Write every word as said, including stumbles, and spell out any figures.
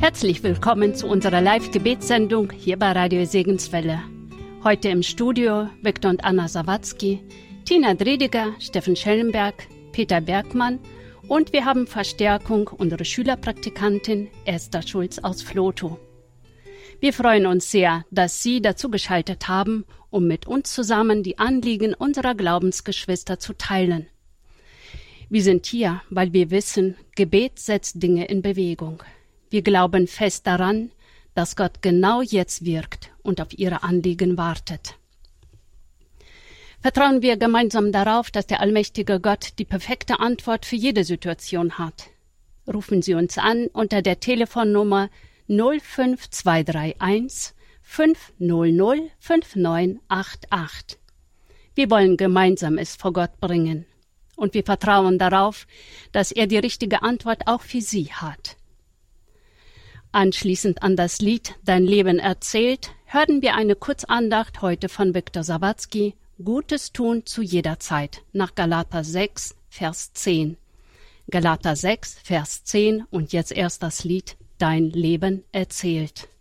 Herzlich willkommen zu unserer Live-Gebetssendung hier bei Radio Segenswelle. Heute im Studio Viktor und Anna Sawatzki, Tina Drediger, Steffen Schellenberg, Peter Bergmann und wir haben Verstärkung unserer Schülerpraktikantin Esther Schulz aus Vlotho. Wir freuen uns sehr, dass Sie dazugeschaltet haben, um mit uns zusammen die Anliegen unserer Glaubensgeschwister zu teilen. Wir sind hier, weil wir wissen, Gebet setzt Dinge in Bewegung. Wir glauben fest daran, dass Gott genau jetzt wirkt und auf Ihre Anliegen wartet. Vertrauen wir gemeinsam darauf, dass der allmächtige Gott die perfekte Antwort für jede Situation hat. Rufen Sie uns an unter der Telefonnummer null fünf zwei drei eins fünf null null fünf neun acht acht. Wir wollen gemeinsam es vor Gott bringen. Und wir vertrauen darauf, dass er die richtige Antwort auch für Sie hat. Anschließend an das Lied Dein Leben erzählt, hören wir eine Kurzandacht heute von Viktor Sawatzki, Gutes tun zu jeder Zeit, nach Galater sechs, Vers zehn. Galater sechs, Vers zehn und jetzt erst das Lied Dein Leben erzählt.